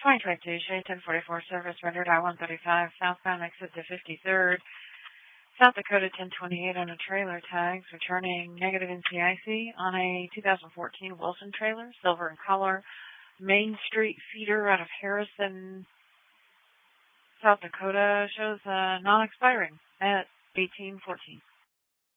2022 Shea 1044 service rendered I-135 southbound exit to 53rd. South Dakota 1028 on a trailer tags returning negative NCIC on a 2014 Wilson trailer, silver in color, Main Street feeder out of Harrison, South Dakota, shows non-expiring at 1814.